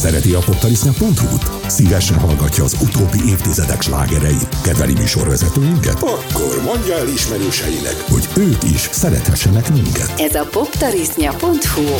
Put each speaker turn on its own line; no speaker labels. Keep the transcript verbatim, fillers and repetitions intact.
Szereti a poptarisznya pont hu-t? Szívesen hallgatja az utóbbi évtizedek slágereit? Kedveli műsorvezetőinket? Akkor mondja el ismerőseinek, hogy ők is szerethessenek minket.
Ez a poptarisznya pont hu.